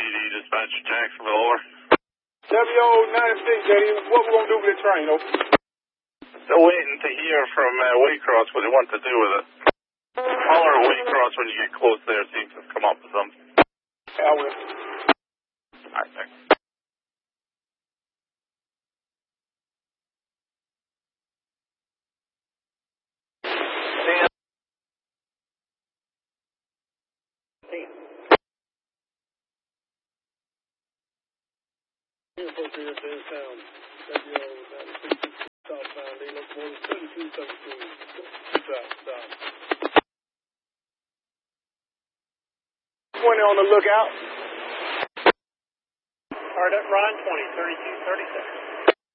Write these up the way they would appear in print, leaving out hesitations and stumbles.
PD dispatch Jacksonville, over. WO96, Daddy, what we gonna do with the train, over? Still waiting to hear from Waycross what they want to do with it. Holler at Waycross when you get close there, see if it's come up with something. Yeah, I will. Alright, thanks. On the lookout. Alright, up Ron 20, 32, 36.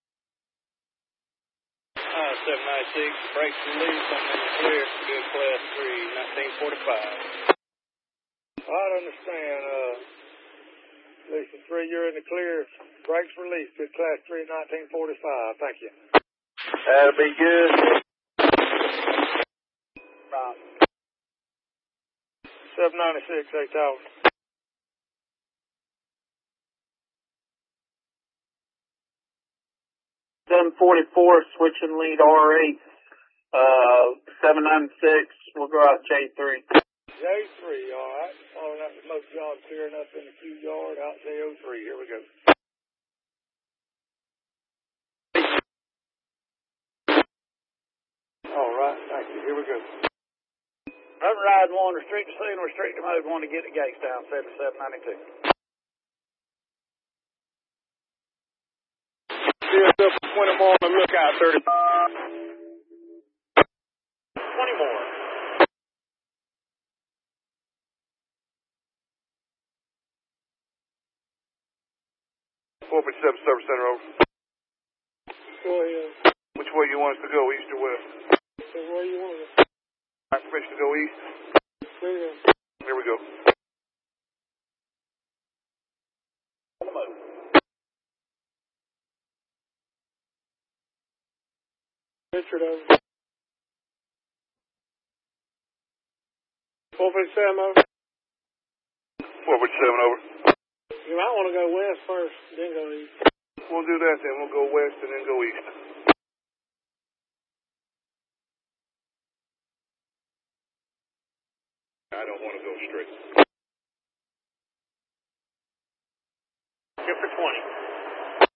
796, brakes released, I'm in the clear, good class 3, 1945. I understand, Lisa 3, you're in the clear, brakes released, good class 3, 1945, thank you. That'll be good. Ron. 796, 8,000. 744, switching lead R8, 796, we'll go out J3. J3, alright. Following out the smoke job, clearing up in the Q yard, out J03, here we go. Alright, thank you, here we go. Override 1, restrict the scene, restrict the mode 1 to get the gates down, 7792. Still up 20 more on the lookout, 30. 20 more. 457 Service Center, over. Go ahead. Which way you want us to go, east or west? Where you want us. All right, permission to go east? Clear. Here we go. Richard, over. 457, over. 457, over. You might want to go west first, then go east. We'll do that then. We'll go west and then go east. I don't want to go straight.